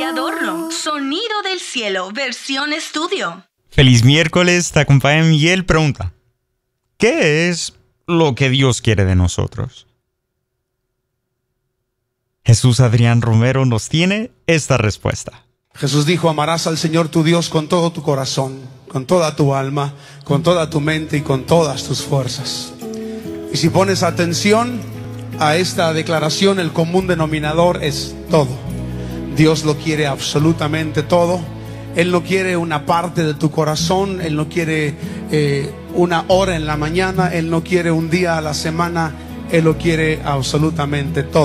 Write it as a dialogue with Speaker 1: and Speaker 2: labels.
Speaker 1: adorno. Sonido del cielo, versión estudio.
Speaker 2: Feliz miércoles, te acompaña Miguel. Pregunta: ¿qué es lo que Dios quiere de nosotros? Jesús Adrián Romero nos tiene esta respuesta.
Speaker 3: Jesús dijo: amarás al Señor tu Dios con todo tu corazón, con toda tu alma, con toda tu mente y con todas tus fuerzas. Y si pones atención a esta declaración, el común denominador es todo. Dios lo quiere absolutamente todo. Él no quiere una parte de tu corazón. Él no quiere una hora en la mañana. Él no quiere un día a la semana. Él lo quiere absolutamente todo.